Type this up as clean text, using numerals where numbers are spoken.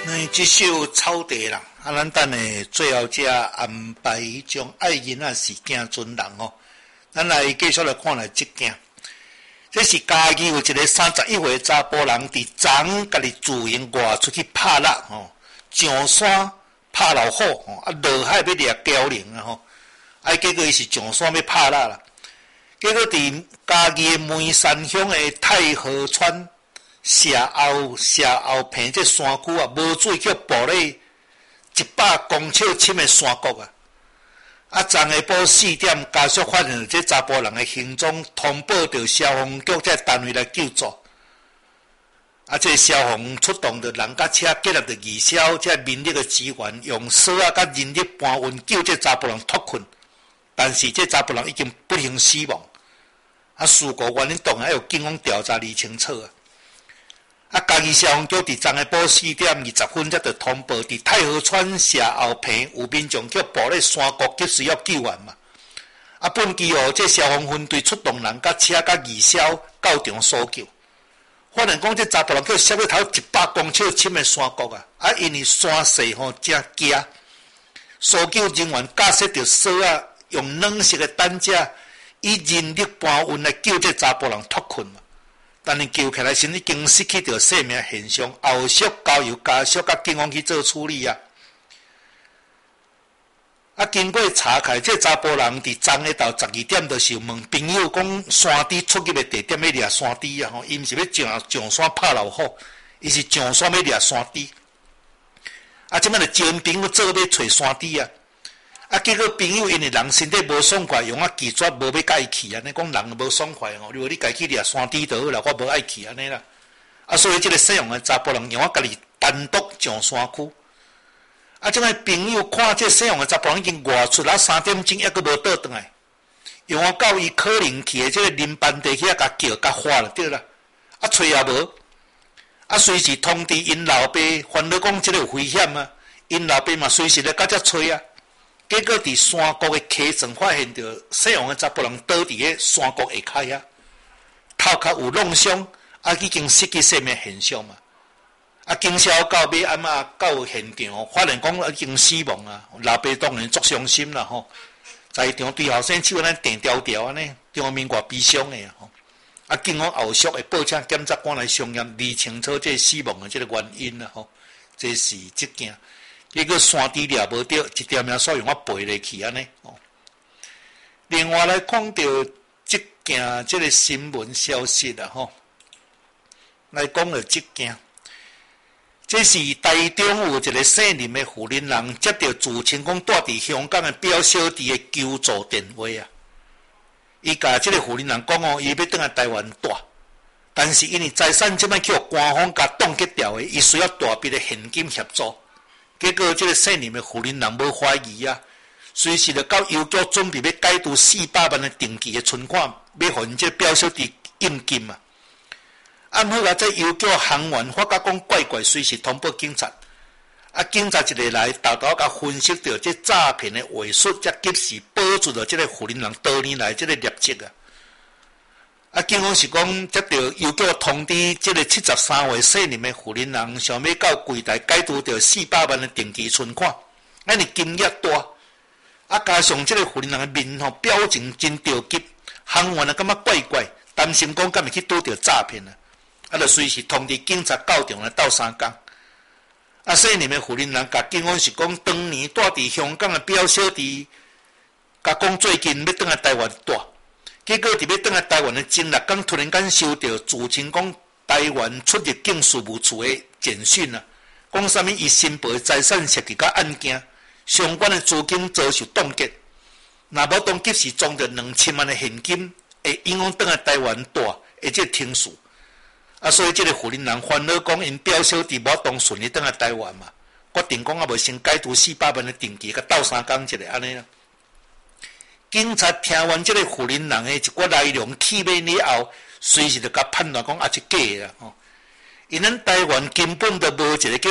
这首草地啦，咱等下最后才安排迄种爱囡仔是惊准人哦。咱来继续来看来这件，这是嘉义有一个31岁查甫人伫昨家己自营外出去拍蜡吼，上山拍老虎吼，落海要掠凋零啊吼，结果伊是上山要拍蜡啦，结果伫嘉义的梅山乡的太和川。社后坪这山区啊，无水叫步咧100公尺深的山谷啊！昨下晡4点，家属发现这查甫人的行踪，通报到消防局这单位来救助。这消防出动着人甲车，结合着义消这民力的资源，用绳啊甲人力搬运救这查甫人脱困。但是这查甫人已经不幸死亡。事故原因当然要由警方调查理清楚啊！嘉义消防局伫昨下晡4点20分才着通报，伫太和川社后坪有民众叫步咧山谷急需要救援嘛。本期这消防分队出动人甲车甲义消到场搜救，发现讲这查甫人叫摔到头100公尺深的山谷因为山势真惊，搜救人员架设着绳啊，用软式的担架以人力搬运来救这查甫人脱困嘛。但是救起来时已经失去着生命现象，后续交由家属甲警方去做处理啊。经过查看，这查甫人伫昨下到12点，就是问朋友讲山猪出入的地点要掠山猪啊，伊毋是要上山拍老虎，伊是上山要掠山猪。即摆就招因朋友做要找山猪啊。结果朋友因为人身体无爽快，用拒绝无要甲伊去安尼，讲人无爽快如果你家去掠山猪就好啦，我无爱去安尼啦。所以这个使用的查甫人用家己单独上山区。即摆朋友看这使用的查甫人已经外出3点钟，还阁无倒转来，用到伊可能去的这个林班地去甲叫甲发了对啦，找也无。随时通知因老爸，烦恼讲这个有危险啊，因老爸嘛随时咧甲遮找啊。结果伫山谷的溪层发现着使用的查甫人倒伫咧山谷下骹遐，头壳有弄伤，已经失去生命现象嘛。警消到尾到现场，发现讲已经死亡啊。老爸当然足伤心啦吼，在场对后生手电条条安尼，场面偌悲伤的吼。警方后续会报请检察官来详验，理清楚这死亡的这个原因啦吼。这是这件。结果山猪掠无着，一条命煞用赔落去安尼。另外来看到这件这个新闻消息啦吼，来讲了这件，这是台中有一个姓林的妇人人接到自称讲住伫香港的表小弟的求助电话啊。伊甲这个妇人人讲伊要转来台湾住，但是因为财产即摆叫官方甲冻结掉的，伊需要大笔的现金协助。结果这个姓林的妇人人无怀疑啊，随时就到邮局准备要解除400万的定期的存款，要还这表小弟应金嘛。好这邮局行员发觉讲怪怪，随时通报警察。警察一个来，豆豆甲分析到这诈骗的话术，才及时保住了这个妇人人多年来这个业绩警方是讲接到邮局通知，这个73岁姓林的妇人人想要到柜台解除掉400万的定期存款，你金额大，加上这个妇人人的面表情真着急，行员感觉怪怪，担心讲敢会去拄到诈骗就随时通知警察到场来斗3天。姓林的妇人人甲警方是讲，当年住伫香港的表小弟，甲讲最近要转来台湾住。结果伫要转来台湾的前6天，突然间收到自称讲台湾出入境事务处的简讯讲啥物伊申报的财产涉及到案件，相关的资金遭受冻结，若无当及时装着2000万的现金，会影响转来台湾住的这个听数。所以这个妇人人烦恼讲，因表小弟无当顺利转来台湾嘛，决定讲无先解除400万的定期，甲斗3天一个安尼啦。警察听完这个妇人人的一寡内容气味了后，随时就甲判断讲是假的啦。因咱台湾根本都无一个叫